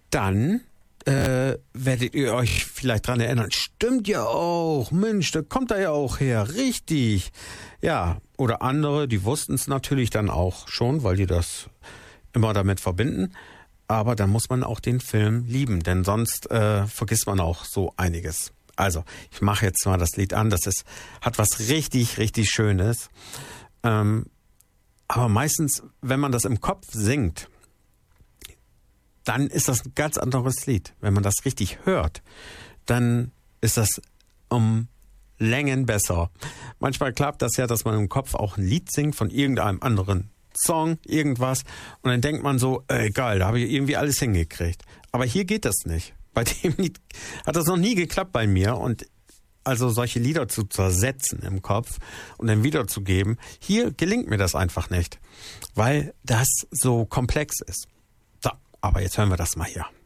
dann werdet ihr euch vielleicht dran erinnern, stimmt ja auch, Mensch, da kommt er ja auch her, richtig. Ja, oder andere, die wussten es natürlich dann auch schon, weil die das immer damit verbinden. Aber dann muss man auch den Film lieben, denn sonst vergisst man auch so einiges. Also, ich mache jetzt mal das Lied an, hat was richtig, richtig Schönes. Aber meistens, wenn man das im Kopf singt, dann ist das ein ganz anderes Lied. Wenn man das richtig hört, dann ist das um Längen besser. Manchmal klappt das ja, dass man im Kopf auch ein Lied singt von irgendeinem anderen Song, irgendwas. Und dann denkt man so, geil, da habe ich irgendwie alles hingekriegt. Aber hier geht das nicht. Bei dem Lied hat das noch nie geklappt bei mir. Und also solche Lieder zu zersetzen im Kopf und dann wiederzugeben, hier gelingt mir das einfach nicht. Weil das so komplex ist. So, aber jetzt hören wir das mal hier.